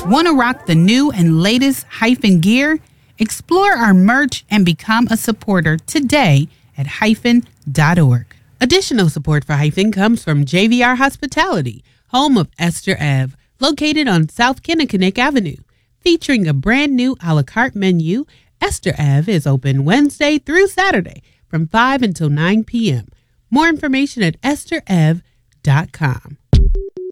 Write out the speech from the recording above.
Want to rock the new and latest Hyphen gear? Explore our merch and become a supporter today at hyphen.org. Additional support for Hyphen comes from JVR Hospitality, home of Esther Ave, located on South Kinnickinnick Avenue. Featuring a brand new a la carte menu, Esther Ave is open Wednesday through Saturday from 5 until 9 p.m. More information at esterav.com.